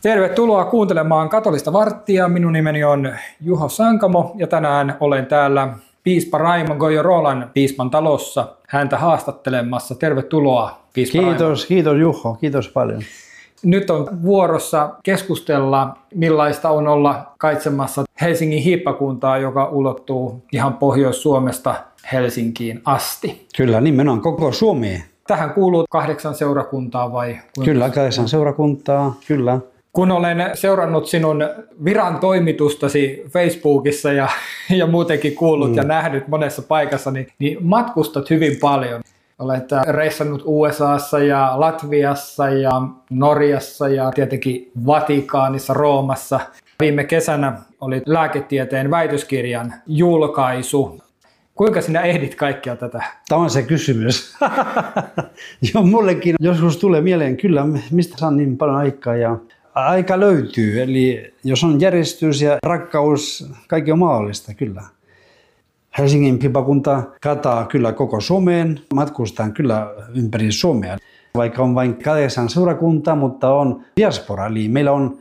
Tervetuloa kuuntelemaan Katolista varttia. Minun nimeni on Juho Sankamo ja tänään olen täällä piispa Raimo Gojorolan piispan talossa häntä haastattelemassa. Tervetuloa, piispa Raimo. Kiitos Juho, kiitos paljon. Nyt on vuorossa keskustella, millaista on olla kaitsemassa Helsingin hiippakuntaa, joka ulottuu ihan Pohjois-Suomesta Helsinkiin asti. Kyllä, nimenomaan koko Suomi. Tähän kuuluu 8 seurakuntaa vai? Kyllä, 8 seurakuntaa, kyllä. Kun olen seurannut sinun viran toimitustasi Facebookissa ja muutenkin kuullut ja nähnyt monessa paikassa, niin matkustat hyvin paljon. Olet reissannut USAssa ja Latviassa ja Norjassa ja tietenkin Vatikaanissa, Roomassa. Viime kesänä oli lääketieteen väitöskirjan julkaisu. Kuinka sinä ehdit kaikkea tätä? Tämä on se kysymys. Joo, mullekin joskus tulee mieleen kyllä, mistä saan niin paljon aikaa ja aika löytyy. Eli jos on järjestys ja rakkaus, kaikki on mahdollista kyllä. Helsingin hiippakunta kataa kyllä koko Suomeen. Matkustan kyllä ympäri Suomea. Vaikka on vain 8 seurakuntaa, mutta on diaspora. Eli meillä on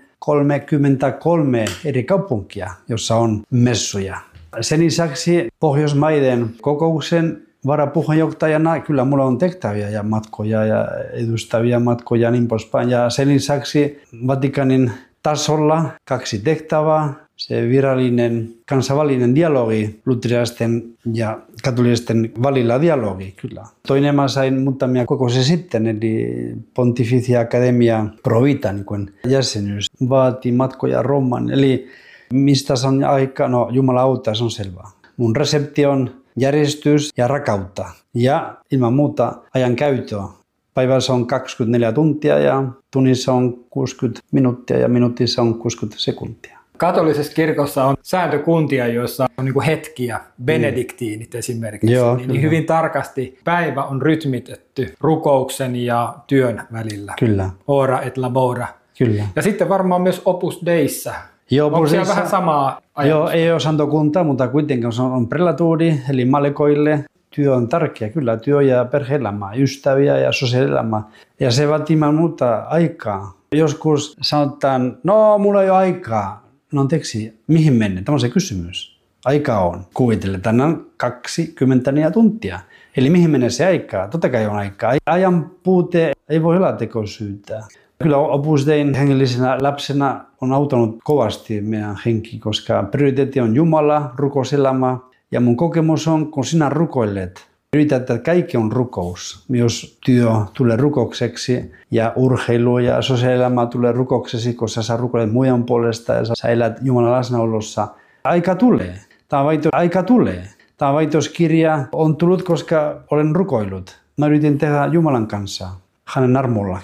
33 eri kaupunkia, jossa on messuja. Sen lisäksi Pohjoismaiden kokouksen varapuheenjohtajana kyllä mulla on tehtäviä ja matkoja ja edustavia matkoja ja niin poispäin. Ja sen lisäksi Vatikanin tasolla 2 tehtävää. Se virallinen kansainvälinen dialogi, luterilaisten ja katolisten välillä dialogi kyllä. Toinen mä sain muutamia kokouksia sitten, eli Pontificia Academia Pro Vita niin jäsenyys vaati matkoja Roomaan. Eli mistä saan aikaa? No Jumala auttaa, se on selvää. Mun resepti on järjestys ja rakkautta ja ilman muuta ajan käyttöä. Päivässä on 24 tuntia ja tunnissa on 60 minuuttia ja minuutissa on 60 sekuntia. Katolisessa kirkossa on sääntökuntia, joissa on niin kuin hetkiä, benediktiinit esimerkiksi. Joo, niin hyvin tarkasti päivä on rytmitetty rukouksen ja työn välillä. Kyllä. Ora et labora. Kyllä. Ja sitten varmaan myös Opus Deissä. Joo, onko siellä vähän samaa ajatusta? Joo, ei ole santokunta, mutta kuitenkin on prelatuuri, eli mallekoille. Työ on tärkeä, kyllä. Työ ja perhe-elämä, ystäviä ja sosiaalielämä. Ja se vaatii muuta aikaa. Joskus sanotaan, no mulla ei ole aikaa. No anteeksi, mihin mennään? Tämä on se kysymys. Aika on. Kuvitelle tänään 24 tuntia. Eli mihin menee se aikaa? Totta kai on aikaa. Ajan puute ei voi olla tekosyytä. Kyllä Opus Dein hengellisenä lapsena on auttanut kovasti meidän henki, koska prioriteetti on Jumala, rukouselämä. Ja mun kokemus on, kun sinä rukoilet, yrität, että kaikki on rukous. Jos työ tulee rukoukseksi ja urheilu ja sosiaalielämä tulee rukoukseksi, koska sä rukoilet muiden puolesta ja sä elät Jumalan läsnäolossa. Aika tulee. Aika tulee. Tämä väitöskirja on tullut, koska olen rukoillut. Mä yritin tehdä Jumalan kanssa, hänen armolla.